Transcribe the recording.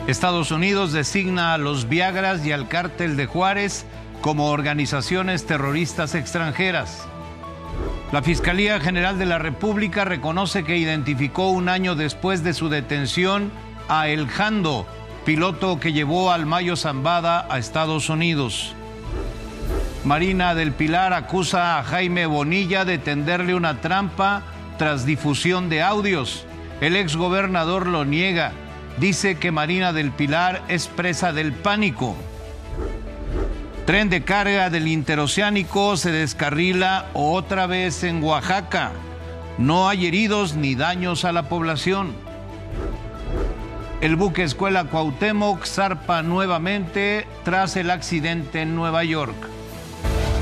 Estados Unidos designa a los Viagras y al Cártel de Juárez como organizaciones terroristas extranjeras. La Fiscalía General de la República reconoce que identificó un año después de su detención a El Jando, piloto que llevó al Mayo Zambada a Estados Unidos. Marina del Pilar acusa a Jaime Bonilla de tenderle una trampa tras difusión de audios. El exgobernador lo niega. Dice que Marina del Pilar es presa del pánico. Tren de carga del interoceánico se descarrila otra vez en Oaxaca. No hay heridos ni daños a la población. El buque escuela Cuauhtémoc zarpa nuevamente tras el accidente en Nueva York.